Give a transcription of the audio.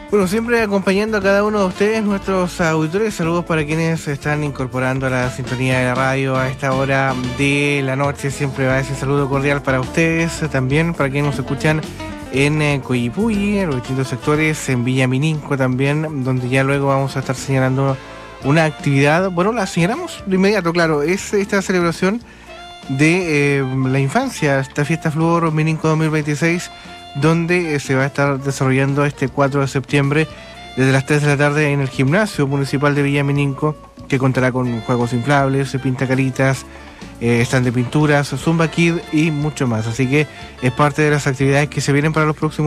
Bueno, siempre acompañando a cada uno de ustedes, nuestros auditores. Saludos para quienes se están incorporando a la sintonía de la radio a esta hora de la noche. Siempre va ese saludo cordial para ustedes. También para quienes nos escuchan en Coyipulli, en los distintos sectores, en Villa Mininco también, donde ya luego vamos a estar señalando una actividad. Bueno, la señalamos de inmediato, claro. Es esta celebración de la infancia, esta fiesta Flor Mininco 2026, donde se va a estar desarrollando este 4 de septiembre desde las 3 de la tarde en el gimnasio municipal de Villa Mininco, que contará con juegos inflables, pintacaritas, stand de pinturas, Zumba Kid y mucho más. Así que es parte de las actividades que se vienen para los próximos